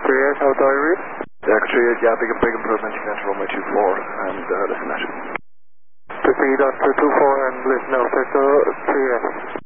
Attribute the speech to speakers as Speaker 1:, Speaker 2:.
Speaker 1: 3S, how do I read?
Speaker 2: Secretary, yeah, big improvement. You can enter runway 24 and listen at it.
Speaker 1: Proceed on to 24 and listen out to 3S.